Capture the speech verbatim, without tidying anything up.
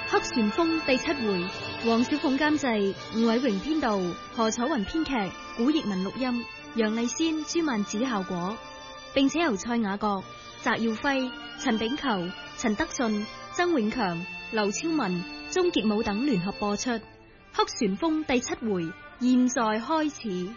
黑旋風第七回，黃小鳳監製，吳偉榮編導，何楚雲編劇，古奕文錄音，楊麗仙、朱曼子效果，並且由蔡雅閣、翟耀輝、陳炳球、陳德信、曾永強、劉超文、鍾傑武等聯合播出。黑旋風第七回，現在開始。